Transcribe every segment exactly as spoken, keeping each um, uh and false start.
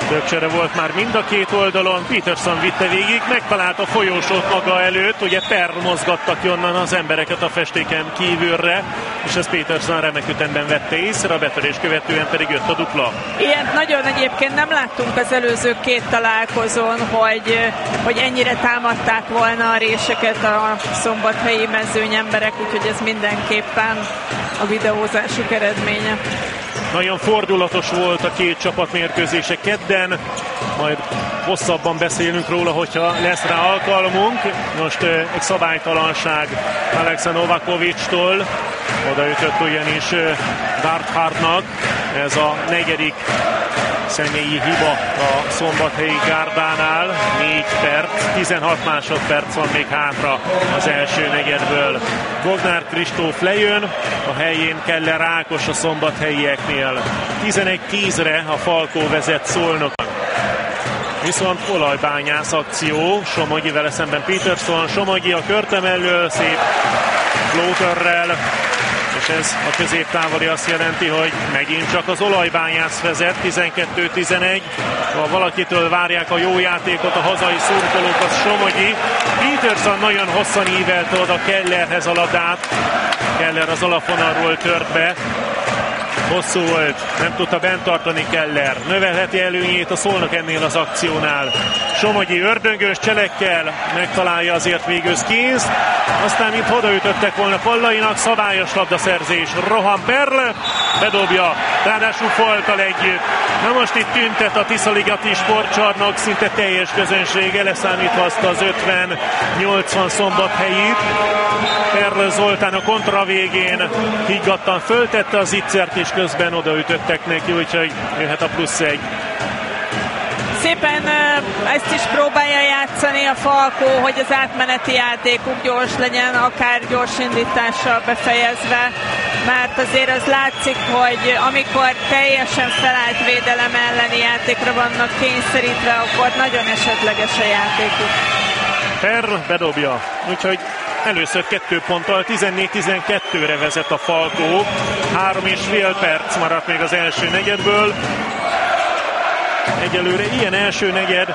Többcsere volt már mind a két oldalon, Peterson vitte végig, megtalálta a folyósót maga előtt, ugye Perl mozgattak onnan az embereket a festéken kívülre, és ezt Peterson remek ütemben vette észre, a betörés követően pedig jött a dupla. Ilyet nagyon egyébként nem láttunk az előző két találkozón, hogy, hogy ennyire támadták volna a réseket a szombathelyi mezőny emberek, úgyhogy ez mindenképpen a videózásuk eredménye. Nagyon fordulatos volt a két csapat mérkőzése kedden, majd hosszabban beszélünk róla, hogyha lesz rá alkalmunk. Most egy szabálytalanság Aleksa Novakovic-tól, odaütött ugyanis Darthartnak, ez a negyedik személyi hiba a szombathelyi gárdánál, négy perc, tizenhat másodperc van még hátra az első negyedből. Bognár Kristóf lejön, a helyén Keller Ákos a szombathelyieknél. tizenegy tízre a Falkó vezet Szolnokon. Viszont olajbányász akció, Somogyi vele szemben Peterson, Somogyi a körte mellől, szép floaterrel, és ez a középtávoli azt jelenti, hogy megint csak az olajbányász vezet, tizenkettő tizenegy. Ha valakitől várják a jó játékot a hazai szurkolók, az Somogyi. Peterson nagyon hosszan ívelte oda Kellerhez a labdát. Keller az alapvonalról tört be. Hosszú volt, nem tudta bent tartani Keller. Növelheti előnyét a Szolnok ennél az akciónál. Somogyi ördöngős cselekkel megtalálja azért végül Skins. Aztán mint odaütöttek volna Pallainak, szabályos labdaszerzés. Rohan Perl bedobja, ráadásul Falkkal együtt. Na most itt tüntet a Tiszaligeti sportcsarnok szinte teljes közönsége, leszámítva azt az ötven-nyolcvan szombathelyit. Perl Zoltán a kontra végén higgadtan föltette az ittszert, és közben odaütöttek neki, úgyhogy jöhet a plusz egy. Szépen ezt is próbálja játszani a Falkó, hogy az átmeneti játékuk gyors legyen, akár gyors indítással befejezve, mert azért az látszik, hogy amikor teljesen felállt védelem elleni játékra vannak kényszerítve, akkor nagyon esetleges a játékuk. Perl bedobja, úgyhogy először kettő ponttal, tizennégy tizenkettőre vezet a Falkó. Három és fél perc maradt még az első negyedből. Egyelőre ilyen első negyed,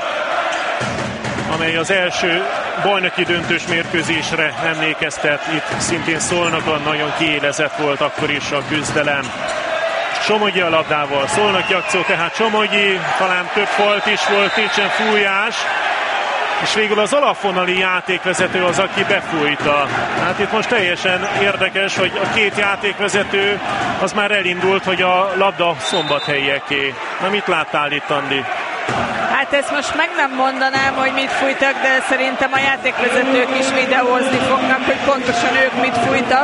amely az első bajnoki döntős mérkőzésre emlékeztet. Itt szintén Szolnokon nagyon kiélezett volt akkor is a küzdelem. Somogyi a labdával, Szolnoki akció, tehát Somogyi, talán több falt is volt, nincsen fújás. És végül az alapvonali játékvezető az, aki befújta. Hát itt most teljesen érdekes, hogy a két játékvezető az már elindult, hogy a labda szombathelyieké. Na mit láttál itt, Andi? Hát ezt most meg nem mondanám, hogy mit fújtak, de szerintem a játékvezetők is videózni fognak, hogy pontosan ők mit fújtak.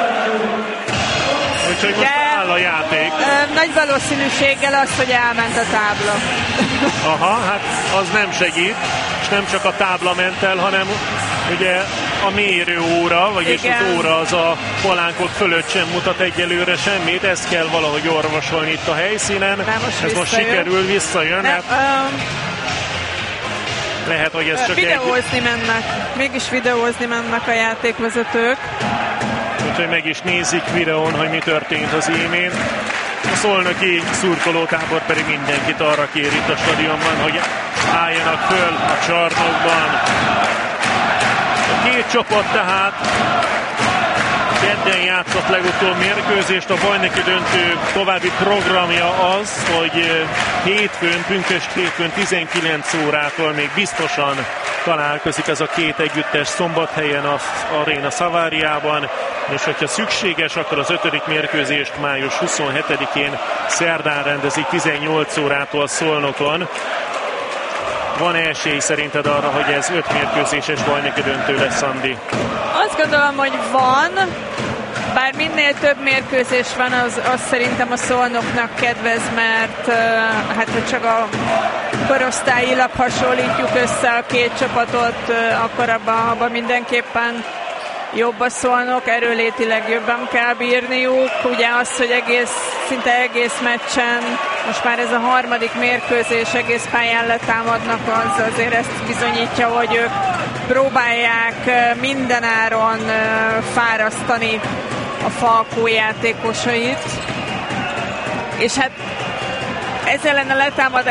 Úgyhogy most de áll a játék. Ö, nagy valószínűséggel az, hogy elment a tábla. Aha, hát az nem segít, és nem csak a tábla ment el, hanem ugye a mérőóra, vagyis igen, az óra az a polánkok fölött sem mutat egyelőre semmit, ezt kell valahogy orvosolni itt a helyszínen. Nem, most ez most sikerül, visszajön. Nem, hát um, lehet, hogy ez csak videózni egy... mennek, mégis videózni mennek a játékvezetők. Úgyhogy meg is nézik videón, hogy mi történt az imént. A szolnoki szurkolótábor pedig mindenkit arra kér itt a stadionban, hogy álljanak föl a csarnokban. A két csapat tehát kedden játszott legutóbb mérkőzést, a bajnoki döntő további programja az, hogy hétfőn, pünkösd hétfőn tizenkilenc órától még biztosan találkozik ez a két együttes Szombathelyen az Aréna Szaváriában, és hogyha szükséges, akkor az ötödik mérkőzést május huszonhetedikén szerdán rendezik tizennyolc órától Szolnokon. Van esély szerinted arra, hogy ez öt mérkőzéses bajnoki döntő lesz, Andi? Azt gondolom, hogy van, bár minél több mérkőzés van, az, az szerintem a Szolnoknak kedvez, mert uh, hát ha csak a korosztályilag hasonlítjuk össze a két csapatot, uh, akkor abban, abban mindenképpen jobb a Szolnok, erőlétileg jobban kell bírniuk. Ugye az, hogy egész, szinte egész meccsen, most már ez a harmadik mérkőzés, egész pályán letámadnak, az azért ezt bizonyítja, hogy ők próbálják mindenáron fárasztani a Falkó játékosait. És hát ez ellen a letámadás